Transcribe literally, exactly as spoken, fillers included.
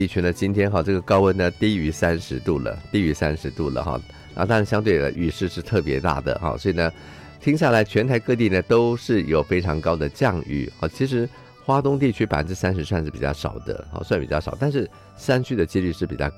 地区呢，今天哈这个高温呢低于三十度了，低于三十度了哈。然后当然相对的雨势是特别大的哈，所以呢，听下来全台各地呢都是有非常高的降雨啊。其实花东地区百分之三十算是比较少的，好算比较少，但是山区的几率是比较